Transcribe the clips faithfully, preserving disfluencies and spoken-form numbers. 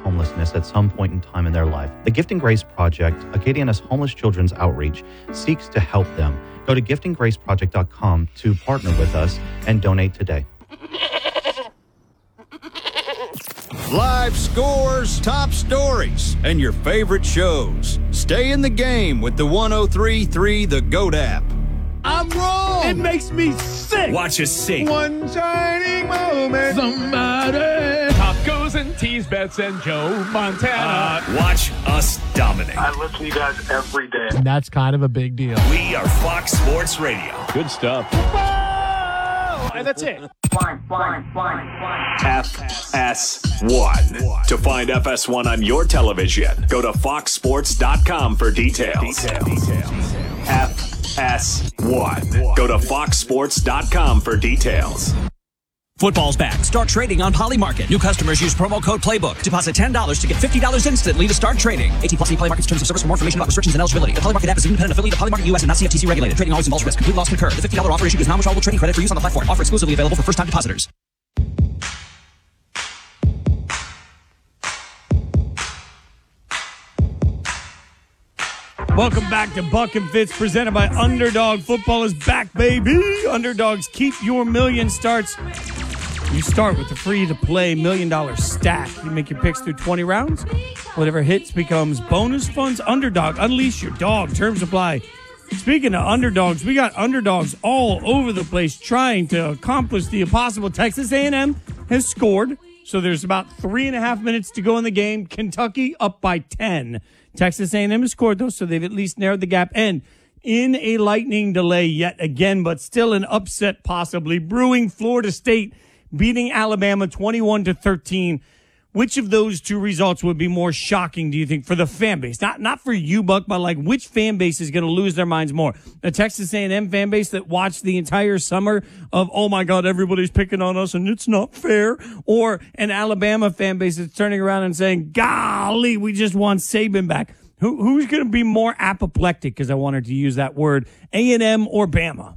homelessness at some point in time in their life. The Gift and Grace Project, Acadiana's homeless children's outreach, seeks to help them. Go to gift and grace project dot com to partner with us and donate today. Live scores, top stories, and your favorite shows. Stay in the game with the one oh three point three The GOAT app. I'm wrong. It makes me sick. Watch us sing. One shining moment. Somebody. Tacos and tease bets and Joe Montana. Uh, watch us dominate. I listen to you guys every day. And that's kind of a big deal. We are Fox Sports Radio. Good stuff. And that's it. Fine, fine, fine, fine. F S one. To find F S one on your television, go to fox sports dot com for details. Details. F S one. Go to fox sports dot com for details. Football's back. Start trading on Polymarket. New customers use promo code PLAYBOOK. Deposit ten dollars to get fifty dollars instantly to start trading. eighteen plus Polymarket's terms of service. For more information about restrictions and eligibility. The Polymarket app is an independent affiliate of Polymarket U S and not C F T C regulated. Trading always involves risk. Complete loss concur. The fifty dollars offer issued is non-withdrawable trading credit for use on the platform. Offer exclusively available for first-time depositors. Welcome back to Buck and Fitz, presented by Underdog. Football is back, baby. Underdogs, keep your million starts. You start with the free-to-play million-dollar stack. You make your picks through twenty rounds. Whatever hits becomes bonus funds. Underdog, unleash your dog. Terms apply. Speaking of underdogs, we got underdogs all over the place trying to accomplish the impossible. Texas A and M has scored, so there's about three and a half minutes to go in the game. Kentucky up by ten. Texas A and M has scored, though, so they've at least narrowed the gap. And in a lightning delay yet again, but still an upset possibly brewing, Florida State beating Alabama twenty-one to thirteen. Which of those two results would be more shocking, do you think, for the fan base? Not not for you, Buck, but like which fan base is going to lose their minds more? A Texas A and M fan base that watched the entire summer of, oh my God, everybody's picking on us and it's not fair? Or an Alabama fan base that's turning around and saying, golly, we just want Saban back. Who Who's going to be more apoplectic, because I wanted to use that word, A and M or Bama?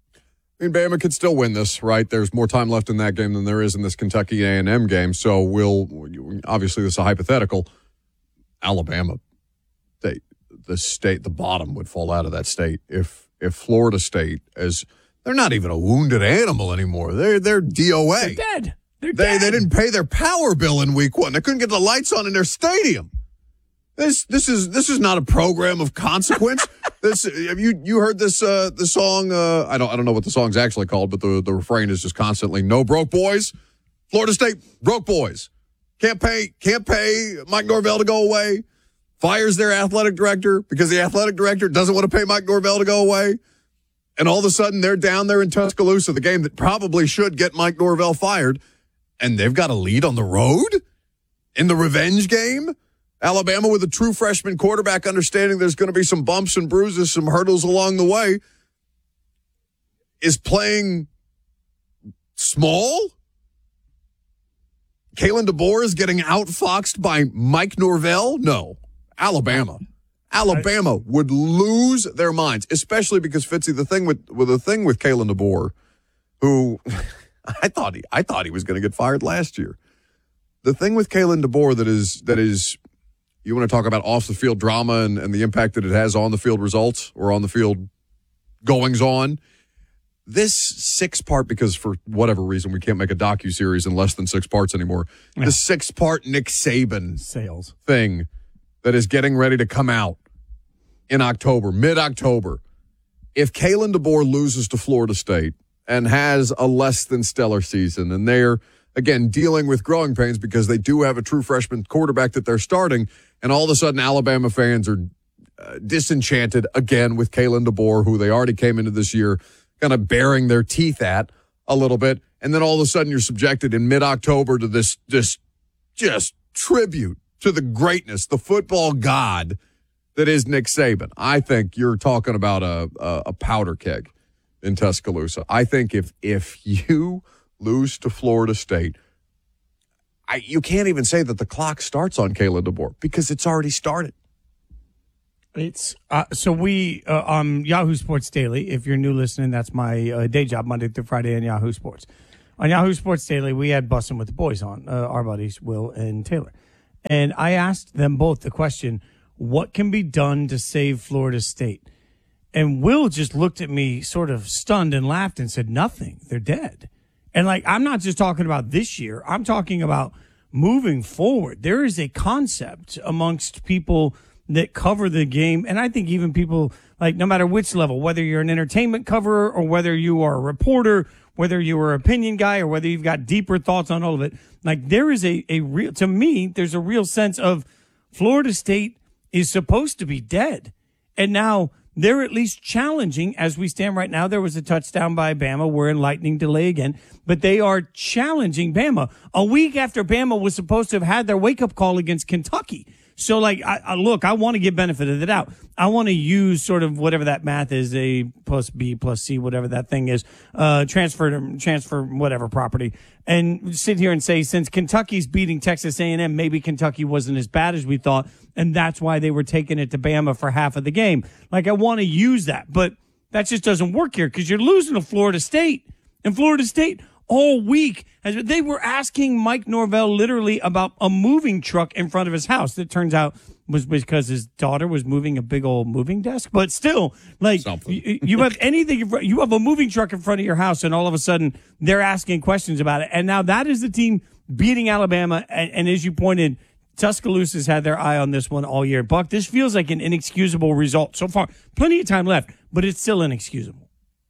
I mean, Bama could still win this, right? There's more time left in that game than there is in this Kentucky A and M game. So we'll obviously this is a hypothetical. Alabama, they, the state, the bottom would fall out of that state if if Florida State, as they're not even a wounded animal anymore. They're they're D O A. They're dead. They're they dead. they didn't pay their power bill in week one. They couldn't get the lights on in their stadium. This this is this is not a program of consequence. This have you you heard this uh, the song? Uh, I don't I don't know what the song's actually called, but the the refrain is just constantly "No broke boys." Florida State broke boys can't pay can't pay Mike Norvell to go away. Fires their athletic director because the athletic director doesn't want to pay Mike Norvell to go away, and all of a sudden they're down there in Tuscaloosa, the game that probably should get Mike Norvell fired, and they've got a lead on the road in the revenge game. Alabama with a true freshman quarterback, understanding there's going to be some bumps and bruises, some hurdles along the way, is playing small. Kalen DeBoer is getting outfoxed by Mike Norvell. No, Alabama. Alabama would lose their minds, especially because Fitzy, the thing with, with the thing with Kalen DeBoer, who I thought he I thought he was going to get fired last year. The thing with Kalen DeBoer that is that is. You want to talk about off-the-field drama and, and the impact that it has on the field results or on the field goings-on. This six-part, because for whatever reason we can't make a docuseries in less than six parts anymore, yeah. The six-part Nick Saban sales thing that is getting ready to come out in October, mid-October. If Kalen DeBoer loses to Florida State and has a less-than-stellar season, and they're, again, dealing with growing pains because they do have a true freshman quarterback that they're starting, and all of a sudden, Alabama fans are uh, disenchanted again with Kalen DeBoer, who they already came into this year kind of baring their teeth at a little bit. And then all of a sudden, you're subjected in mid-October to this, this just tribute to the greatness, the football god that is Nick Saban. I think you're talking about a, a, a powder keg in Tuscaloosa. I think if if you lose to Florida State, I, you can't even say that the clock starts on Kalen DeBoer because it's already started. It's uh, so we uh, on Yahoo Sports Daily. If you're new listening, that's my uh, day job, Monday through Friday on Yahoo Sports. On Yahoo Sports Daily, we had Bussin' with the Boys on, uh, our buddies Will and Taylor, And I asked them both the question, what can be done to save Florida State? And Will just looked at me sort of stunned and laughed and said, nothing. They're dead. And like, I'm not just talking about this year. I'm talking about moving forward. There is a concept amongst people that cover the game. And I think even people, like, no matter which level, whether you're an entertainment coverer or whether you are a reporter, whether you are an opinion guy or whether you've got deeper thoughts on all of it, like, there is a, a real, to me, there's a real sense of Florida State is supposed to be dead. And now they're at least challenging as we stand right now. There was a touchdown by Bama. We're in lightning delay again, but they are challenging Bama a week after Bama was supposed to have had their wake up call against Kentucky. So, like, I, I look, I want to give benefit of the doubt. I want to use sort of whatever that math is, A plus B plus C, whatever that thing is, uh, transfer to transfer whatever property, and sit here and say, since Kentucky's beating Texas A and M, maybe Kentucky wasn't as bad as we thought, and that's why they were taking it to Bama for half of the game. Like, I want to use that, but that just doesn't work here because you're losing to Florida State, and Florida State all week, as they were asking Mike Norvell literally about a moving truck in front of his house. That turns out was because his daughter was moving a big old moving desk. But still, like, you, you have anything, you have a moving truck in front of your house, and all of a sudden they're asking questions about it. And now that is the team beating Alabama. And, and as you pointed, Tuscaloosa's had their eye on this one all year. Buck, this feels like an inexcusable result so far. Plenty of time left, but it's still inexcusable.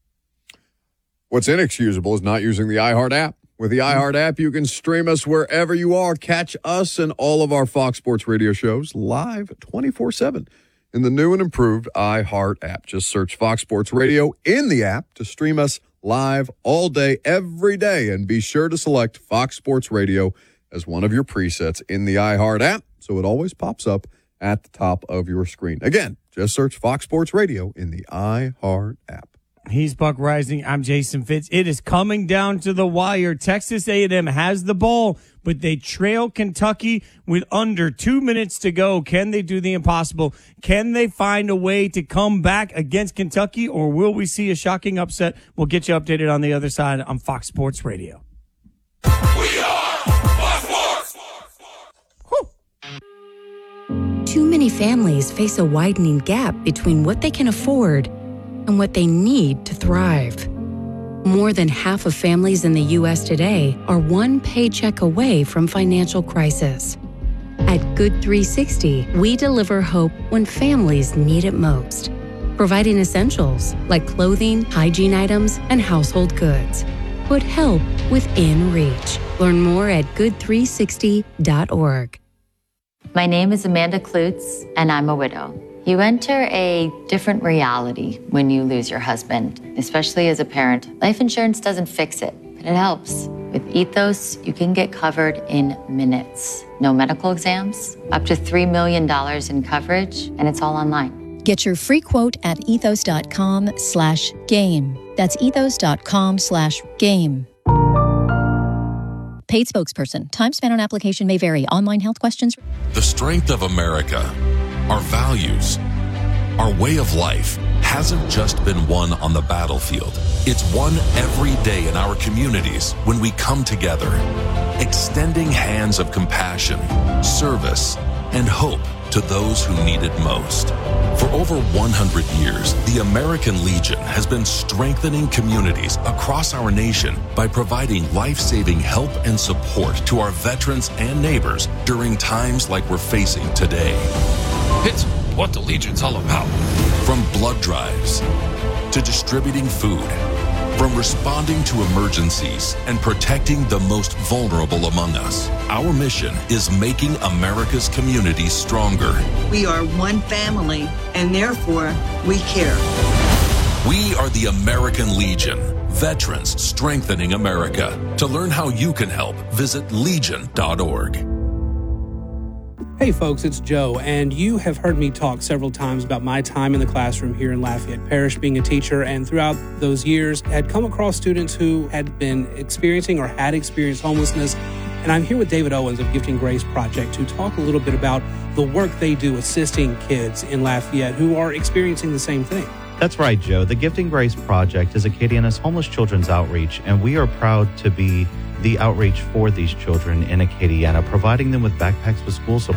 What's inexcusable is not using the iHeart app. With the iHeart app, you can stream us wherever you are. Catch us and all of our Fox Sports Radio shows live twenty-four seven in the new and improved iHeart app. Just search Fox Sports Radio in the app to stream us live all day, every day. And be sure to select Fox Sports Radio as one of your presets in the iHeart app so it always pops up at the top of your screen. Again, just search Fox Sports Radio in the iHeart app. He's Buck Rising. I'm Jason Fitz. It is coming down to the wire. Texas A and M has the ball, but they trail Kentucky with under two minutes to go. Can they do the impossible? Can they find a way to come back against Kentucky, or will we see a shocking upset? We'll get you updated on the other side on Fox Sports Radio. We are Fox Sports. Whew. Too many families face a widening gap between what they can afford and what they need to thrive. More than half of families in the U S today are one paycheck away from financial crisis. At Good three sixty, we deliver hope when families need it most, providing essentials like clothing, hygiene items, and household goods. Put help within reach. Learn more at good three sixty dot org. My name is Amanda Klutz, and I'm a widow. You enter a different reality when you lose your husband, especially as a parent. Life insurance doesn't fix it, but it helps. With Ethos, you can get covered in minutes. No medical exams, up to three million dollars in coverage, and it's all online. Get your free quote at ethos.com slash game. That's ethos.com slash game. Paid spokesperson. Time spent on application may vary. Online health questions. The strength of America, our values, our way of life hasn't just been won on the battlefield. It's won every day in our communities when we come together, extending hands of compassion, service, and hope to those who need it most. For over one hundred years, the American Legion has been strengthening communities across our nation by providing life-saving help and support to our veterans and neighbors during times like we're facing today. It's what the Legion's all about. From blood drives to distributing food, from responding to emergencies and protecting the most vulnerable among us, our mission is making America's communities stronger. We are one family, and therefore we care. We are the American Legion, veterans strengthening America. To learn how you can help, visit legion dot org. Hey folks, it's Joe, and you have heard me talk several times about my time in the classroom here in Lafayette Parish being a teacher, and throughout those years had come across students who had been experiencing or had experienced homelessness. And I'm here with David Owens of Gifting Grace Project to talk a little bit about the work they do assisting kids in Lafayette who are experiencing the same thing. That's right, Joe. The Gifting Grace Project is Acadiana's homeless children's outreach, and we are proud to be the outreach for these children in Acadiana, providing them with backpacks with school supplies.